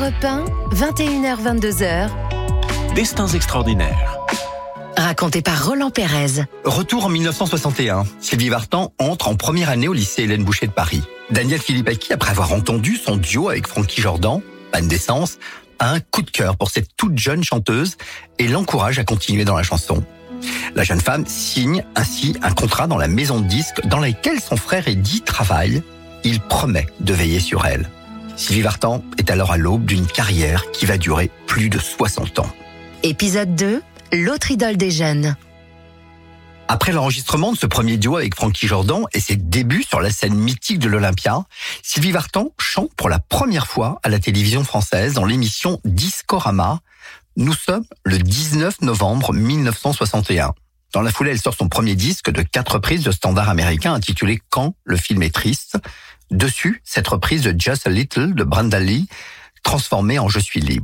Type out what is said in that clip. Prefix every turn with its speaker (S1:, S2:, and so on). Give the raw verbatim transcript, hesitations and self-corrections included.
S1: Europe un, vingt et une heures vingt-deux heures.
S2: Destins extraordinaires.
S1: Raconté par Roland Pérez.
S3: Retour en mille neuf cent soixante et un. Sylvie Vartan entre en première année au lycée Hélène Boucher de Paris. Daniel Philippaki, après avoir entendu son duo avec Frankie Jordan, Panne d'essence, a un coup de cœur pour cette toute jeune chanteuse et l'encourage à continuer dans la chanson. La jeune femme signe ainsi un contrat dans la maison de disques dans laquelle son frère Eddie travaille. Il promet de veiller sur elle. Sylvie Vartan est alors à l'aube d'une carrière qui va durer plus de soixante ans.
S1: Épisode deux, l'autre idole des jeunes.
S3: Après l'enregistrement de ce premier duo avec Frankie Jordan et ses débuts sur la scène mythique de l'Olympia, Sylvie Vartan chante pour la première fois à la télévision française dans l'émission Discorama. Nous sommes le dix-neuf novembre mille neuf cent soixante et un. Dans la foulée, elle sort son premier disque de quatre reprises de standard américain intitulé « Quand le film est triste ». Dessus, cette reprise de Just a Little de Brenda Lee, transformée en « Je suis libre ».